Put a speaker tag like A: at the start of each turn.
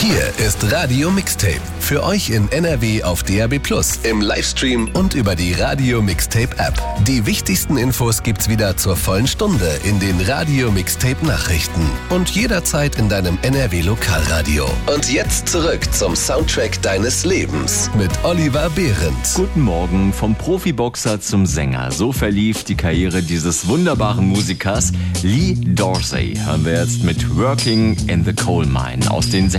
A: Hier ist Radio Mixtape. Für euch in NRW auf DAB+, im Livestream und über die Radio Mixtape App. Die wichtigsten Infos gibt's wieder zur vollen Stunde in den Radio Mixtape Nachrichten und jederzeit in deinem NRW Lokalradio. Und jetzt zurück zum Soundtrack deines Lebens mit Oliver Behrendt.
B: Guten Morgen, vom Profiboxer zum Sänger. So verlief die Karriere dieses wunderbaren Musikers Lee Dorsey. Hören wir jetzt mit Working in the Coal Mine aus den